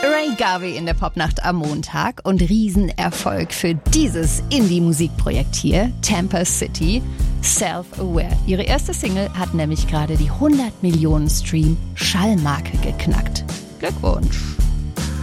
Ray Garvey in der Popnacht am Montag und Riesenerfolg für dieses Indie-Musikprojekt hier, Tampa City, Self-Aware. Ihre erste Single hat nämlich gerade die 100 Millionen Stream-Schallmarke geknackt. Glückwunsch!